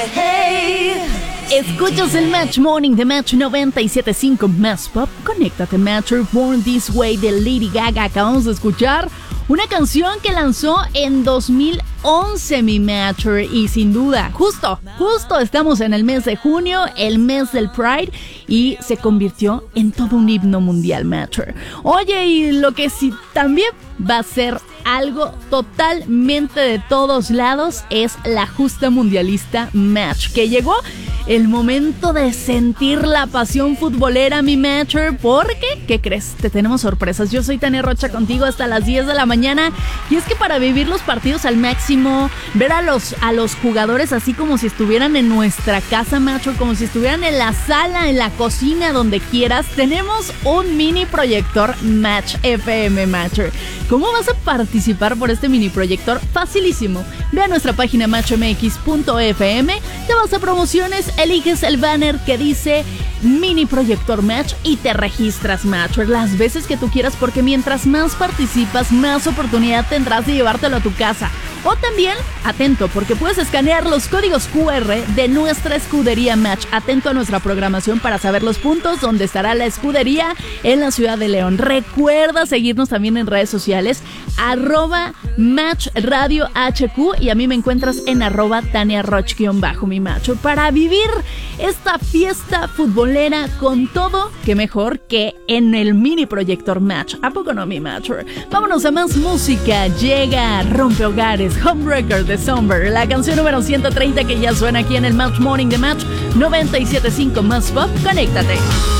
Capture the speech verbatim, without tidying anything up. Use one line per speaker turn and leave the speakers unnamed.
Hey, escuchas el Match Morning de Match noventa y siete punto cinco Más Pop. Conéctate, Matcher. Born This Way de Lady Gaga. Acabamos de escuchar una canción que lanzó en dos mil once, mi Matcher. Y sin duda, justo, justo estamos en el mes de junio, el mes del Pride, y se convirtió en todo un himno mundial, Matcher. Oye, y lo que sí también va a ser algo totalmente de todos lados es la justa mundialista Match, que llegó el momento de sentir la pasión futbolera, mi Matcher, porque, ¿qué crees? Te tenemos sorpresas. Yo soy Tania Rocha contigo hasta las diez de la mañana, y es que para vivir los partidos al máximo, ver a los, a los jugadores así como si estuvieran en nuestra casa, Matcher, como si estuvieran en la sala, en la cocina, donde quieras, tenemos un mini proyector Match F M, Matcher. ¿Cómo vas a participar por este mini proyector? Facilísimo. Ve a nuestra página match m x punto f m, te vas a promociones, eliges el banner que dice Mini Proyector Match y te registras, Matcher, las veces que tú quieras, porque mientras más participas, más oportunidad tendrás de llevártelo a tu casa. O también, atento, porque puedes escanear los códigos cu erre de nuestra escudería Match. Atento a nuestra programación para saber los puntos donde estará la escudería en la ciudad de León. Recuerda seguirnos también en redes sociales, arroba Match Radio H Q, y a mí me encuentras en arroba Tania Roch guión bajo, mi Matcher, para vivir esta fiesta futbolera con todo, que mejor que en el mini proyector Match. ¿A poco no, mi Matcher? Vámonos a más música. Llega Rompe Hogares, Homebreaker de Somber, la canción número ciento treinta que ya suena aquí en el Match Morning de Match noventa y siete punto cinco Más Pop. Conéctate.